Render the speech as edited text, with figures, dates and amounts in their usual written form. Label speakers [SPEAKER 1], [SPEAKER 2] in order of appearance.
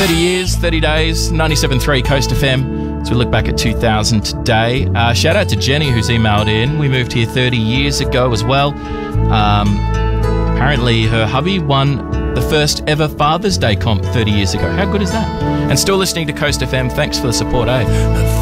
[SPEAKER 1] 30 years, 30 days, 97.3 Coast FM. So we look back at 2000 today. Shout out to Jenny who's emailed in. We moved here 30 years ago as well. Apparently her hubby won the first ever Father's Day comp 30 years ago. How good is that? And still listening to Coast FM. Thanks for the support, eh?